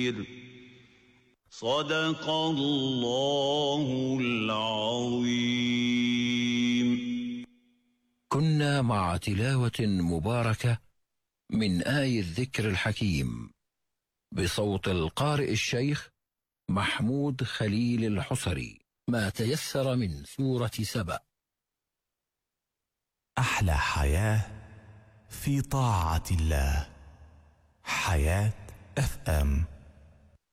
بصير صدق الله العظيم. كنا مع تلاوة مباركة من آي الذكر الحكيم بصوت القارئ الشيخ محمود خليل الحصري، ما تيسر من سورة سبأ. أحلى حياة في طاعة الله. حياة FM.